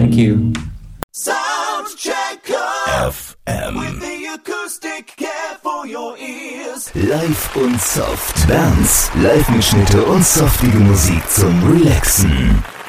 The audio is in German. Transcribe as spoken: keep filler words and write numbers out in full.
Thank you. Soundchecker F M with the acoustic care for your ears. Live und soft. Bands, Live-Mitschnitte und softige Musik zum Relaxen.